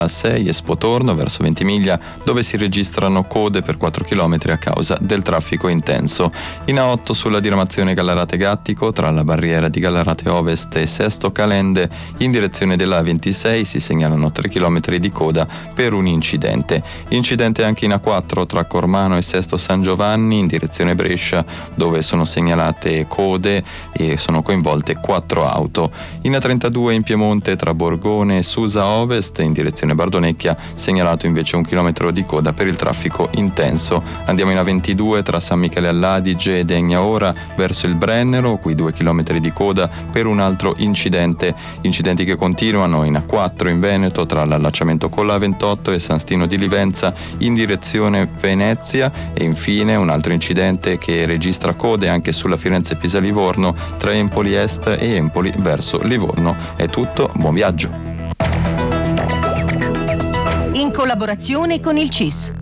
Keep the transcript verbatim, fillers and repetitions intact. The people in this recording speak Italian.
sei Espoo Torno verso Ventimiglia, dove si registrano code per quattro chilometri a causa del traffico intenso. In A otto sulla diramazione Gallarate Gattico tra la barriera di Gallarate Ovest e Sesto Calende in direzione della A ventisei si segnalano tre chilometri di coda per un incidente. Incidente anche in A quattro tra Cormano e Sesto San Giovanni in direzione Brescia, dove sono segnalate code e sono coinvolte quattro auto. In A trentadue in Piemonte tra Borgone e Susa Ovest in direzione Bardonecchia, segnalato invece un chilometro di coda per il traffico intenso. Andiamo in A ventidue tra San Michele all'Adige ed Egnaora verso il Brennero, qui due chilometri di coda per un altro incidente. Incidenti che continuano in A quattro in Veneto tra l'allacciamento con la A ventotto e San Stino di Livenza in direzione Venezia, e infine un altro incidente che registra code anche sulla Firenze-Pisa-Livorno tra Empoli Est e Empoli verso Livorno. È tutto, buon viaggio! In collaborazione con il C I S.